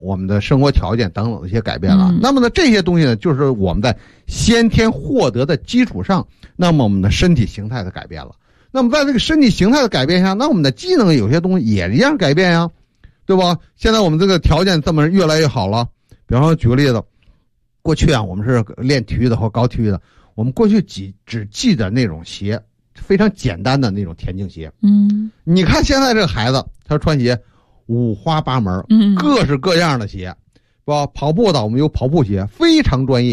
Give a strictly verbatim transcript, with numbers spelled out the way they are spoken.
我们的生活条件等等的一些改变了。 嗯、 那么呢，这些东西呢，就是我们在先天获得的基础上，那么我们的身体形态的改变了。那么在这个身体形态的改变下，那我们的机能有些东西也一样改变呀，对吧？现在我们这个条件这么越来越好了。比方说举个例子，过去啊，我们是练体育的或搞体育的，我们过去只只记得那种鞋，非常简单的那种田径鞋。 嗯， 你看现在这个孩子，他穿鞋五花八门， 嗯， 各式各样的鞋，是吧？跑步的我们有跑步鞋，非常专业。